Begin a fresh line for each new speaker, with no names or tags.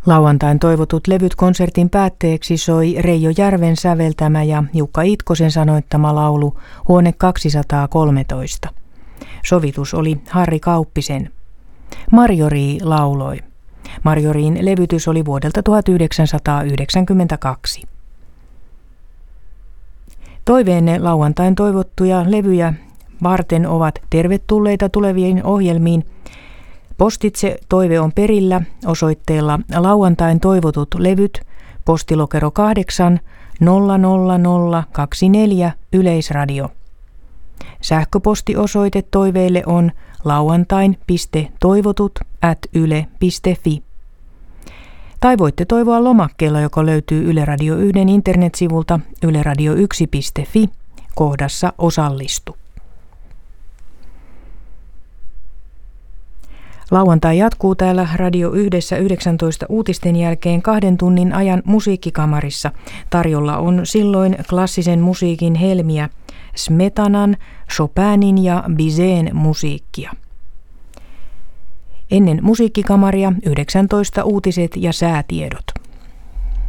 Lauantain toivotut levyt konsertin päätteeksi soi Reijo Järven säveltämä ja Jukka Itkosen sanoittama laulu Huone 213. Sovitus oli Harri Kauppisen. Marjorie lauloi. Marjoriin levytys oli vuodelta 1992. Toiveenne lauantain toivottuja levyjä varten ovat tervetulleita tuleviin ohjelmiin. Postitse toive on perillä osoitteella lauantain toivotut levyt, postilokero 8 00024 Yleisradio. Sähköpostiosoite toiveille on lauantain.toivotut@yle.fi. Tai voitte toivoa lomakkeella, joka löytyy Yle Radio 1 internetsivulta yleradio1.fi kohdassa Osallistu. Lauantai jatkuu täällä Radio 1 19 uutisten jälkeen 2 tunnin ajan musiikkikamarissa. Tarjolla on silloin klassisen musiikin helmiä, Smetanan, Chopinin ja Bizet'n musiikkia. Ennen musiikkikamaria 19 uutiset ja säätiedot.